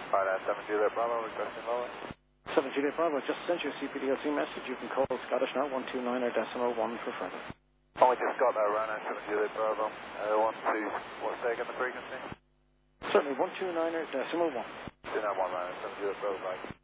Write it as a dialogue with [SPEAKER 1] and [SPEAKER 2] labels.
[SPEAKER 1] Alright, 7 Juliet Bravo, requesting lower.
[SPEAKER 2] 7 Juliet Bravo, just sent you a CPDLC message. You can call Scottish now, 129 or decimal 1 for further.
[SPEAKER 1] Oh, we just got that run at 7 Juliet Bravo. What's taking the frequency?
[SPEAKER 2] Certainly, 129 or decimal 1.
[SPEAKER 1] 291 run at 7 Juliet Bravo, bye.